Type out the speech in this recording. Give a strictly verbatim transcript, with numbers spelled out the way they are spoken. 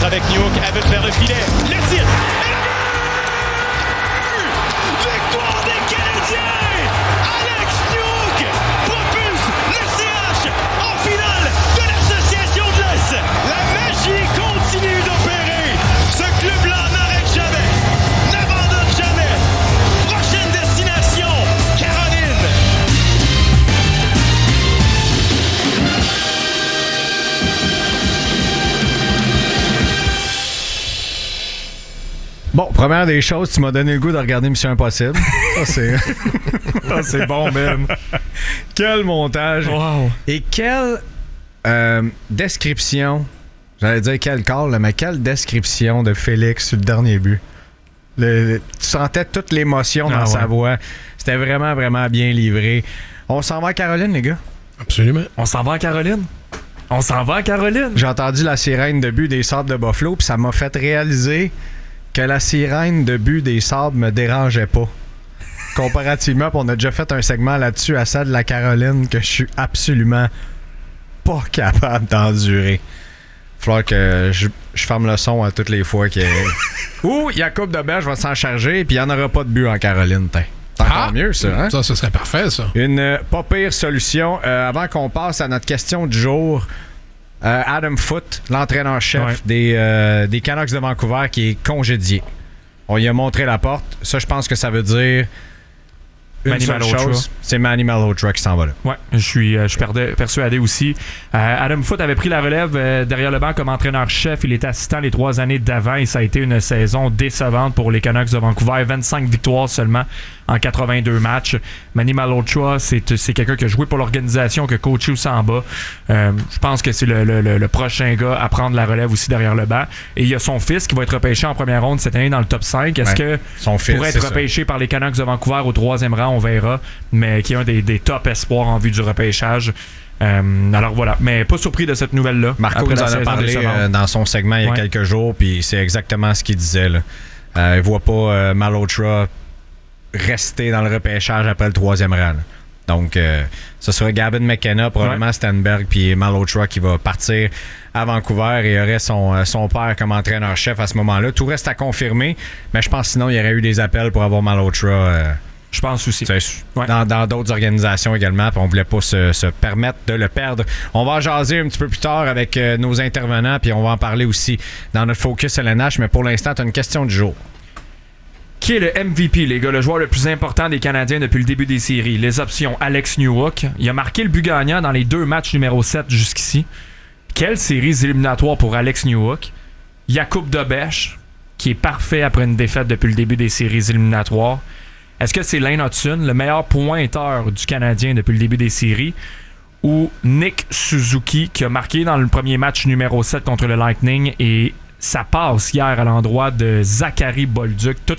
avec Newhook. Elle veut faire le filet. Le tir. Victoire des Canadiens! Alex Newhook propulse le C H en finale de l'Association de l'Est. La magie continue d'opérer. Ce club-là n'arrête jamais, n'abandonne jamais. Prochaine destination, Caroline. Bon, première des choses, tu m'as donné le goût de regarder Mission Impossible. Ça, c'est... Ah, c'est bon, Ben. Quel montage. Wow. Et quelle euh, description, j'allais dire quel call, là, mais quelle description de Félix sur le dernier but. Le, le, tu sentais toute l'émotion dans ah, sa ouais. voix. C'était vraiment, vraiment bien livré. On s'en va à Caroline, les gars? Absolument. On s'en va à Caroline. On s'en va à Caroline. J'ai entendu la sirène de but des Sables de Buffalo, puis ça m'a fait réaliser que la sirène de but des Sables me dérangeait pas. Comparativement, on a déjà fait un segment là-dessus à celle de la Caroline que je suis absolument pas capable d'endurer. Il va falloir que je, je ferme le son à toutes les fois que... Ouh, Jacob Deberge va s'en charger, puis il n'y en aura pas de but en Caroline. T'in. C'est encore Ah, mieux, ça. Hein? Ça, ce serait parfait, ça. Une euh, pas pire solution. Euh, avant qu'on passe à notre question du jour... Euh, Adam Foote, l'entraîneur-chef ouais. des, euh, des Canucks de Vancouver, qui est congédié. On lui a montré la porte. Ça, je pense que ça veut dire une Manny seule Malhotra. chose. C'est Manny Malhotra qui s'en va là. Ouais, je suis, euh, je suis perdé- persuadé aussi. Euh, Adam Foote avait pris la relève euh, derrière le banc comme entraîneur-chef. Il était assistant les trois années d'avant et ça a été une saison décevante pour les Canucks de Vancouver. vingt-cinq victoires seulement en quatre-vingt-deux matchs. Manny Malhotra, c'est, c'est quelqu'un qui a joué pour l'organisation, qui a coaché aussi en bas. Euh, je pense que c'est le, le, le, le prochain gars à prendre la relève aussi derrière le banc. Et il y a son fils qui va être repêché en première ronde cette année dans le top cinq. Est-ce Ouais, que son fils, pourrait c'est être ça. repêché par les Canucks de Vancouver au troisième rang? On verra. Mais qui est un des, des top espoirs en vue du repêchage. Euh, alors voilà. Mais pas surpris de cette nouvelle-là. Marco Après nous la en a saison parlé décevante. euh, dans son segment il y a Ouais. quelques jours, puis c'est exactement ce qu'il disait. Là. Euh, il voit pas euh, Malhotra rester dans le repêchage après le troisième rang. Là. Donc, euh, ce sera Gavin McKenna, probablement Ouais. Stenberg, puis Malhotra qui va partir à Vancouver et aurait son, euh, son père comme entraîneur-chef à ce moment-là. Tout reste à confirmer, mais je pense sinon il y aurait eu des appels pour avoir Malhotra euh, Je pense aussi. Ouais. dans, dans d'autres organisations également, puis on voulait pas se, se permettre de le perdre. On va en jaser un petit peu plus tard avec euh, nos intervenants, puis on va en parler aussi dans notre Focus L N H, mais pour l'instant, tu as une question du jour. Qui est le M V P, les gars, le joueur le plus important des Canadiens depuis le début des séries? Les options, Alex Newhook. Il a marqué le but gagnant dans les deux matchs numéro sept jusqu'ici. Quelles séries éliminatoires pour Alex Newhook? Jakub Dobeš, qui est parfait après une défaite depuis le début des séries éliminatoires. Est-ce que c'est Lane Hudson, le meilleur pointeur du Canadien depuis le début des séries? Ou Nick Suzuki, qui a marqué dans le premier match numéro sept contre le Lightning et ça passe hier à l'endroit de Zachary Bolduc. Tout